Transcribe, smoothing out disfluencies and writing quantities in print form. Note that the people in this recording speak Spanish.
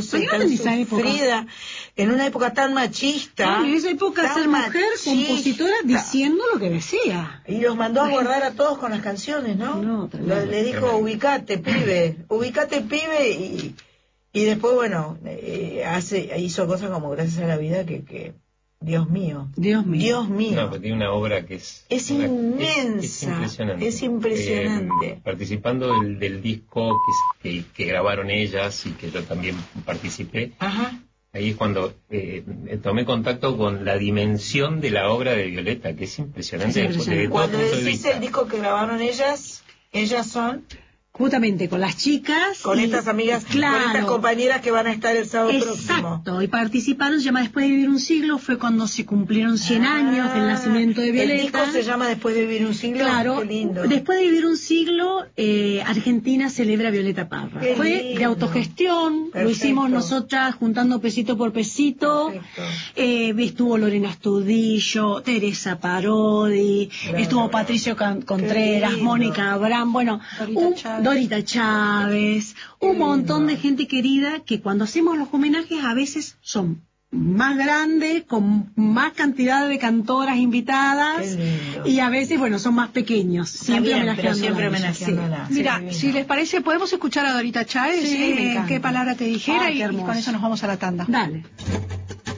difícil, Pero tan en esa época. sufrida, en una época tan machista. En esa época tan ser mujer, machista. compositora, diciendo lo que decía. Y los mandó a guardar a todos con las canciones, ¿no? No, Le dijo, ubicate, pibe, y después, bueno, hizo cosas como Gracias a la Vida que Dios mío. Dios mío. Dios mío. No, pero tiene una obra que es inmensa. Es impresionante. Participando del disco que grabaron ellas y que yo también participé. Ajá. Ahí es cuando tomé contacto con la dimensión de la obra de Violeta, que es impresionante. Cuando decís el disco que grabaron ellas son... Justamente con las chicas. Con estas amigas, claro, con estas compañeras que van a estar el sábado próximo. Exacto, y participaron, se llama Después de Vivir un Siglo, fue cuando se cumplieron 100 años del nacimiento de Violeta. El disco se llama Después de Vivir un Siglo. Claro, qué lindo. Después de Vivir un Siglo, Argentina celebra Violeta Parra. Qué fue lindo. De autogestión, Perfecto. Lo hicimos nosotras juntando pesito por pesito. Estuvo Lorena Astudillo, Teresa Parodi, estuvo Patricio Contreras, Mónica Abraham, bueno, Dorita Chávez, un montón de gente querida que cuando hacemos los homenajes a veces son más grandes, con más cantidad de cantoras invitadas, y a veces, bueno, son más pequeños, siempre homenajeándola. Sí. Mira, si les parece, podemos escuchar a Dorita Chávez, Sí, ¿Qué palabra te dijera? Y con eso nos vamos a la tanda. Dale.